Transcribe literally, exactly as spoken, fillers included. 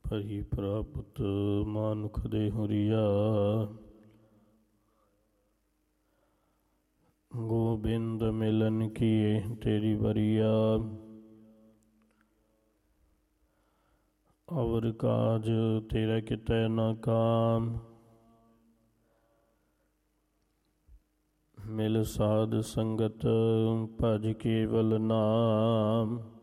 ਭਰੀ ਪ੍ਰਾਪਤ ਮਾਨੁਖ ਦੇ ਹੁਰੀਆ। ਗੋਬਿੰਦ ਮਿਲਨ ਕੀਏ ਤੇਰੀ ਬਰੀਆ। ਅਵਰ ਕਾਜ ਤੇਰਾ ਕਿਤੈ ਨਾ ਕਾਮ। ਮਿਲ ਸਾਧ ਸੰਗਤ ਭਜ ਕੇਵਲ ਨਾਮ।